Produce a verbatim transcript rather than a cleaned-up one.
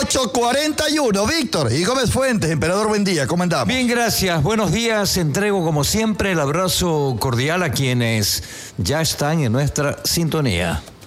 ocho cuarenta y uno. Víctor y Gómez Fuentes, emperador, buen día, ¿cómo andamos? Bien, gracias. Buenos días. Entrego, como siempre, el abrazo cordial a quienes ya están en nuestra sintonía.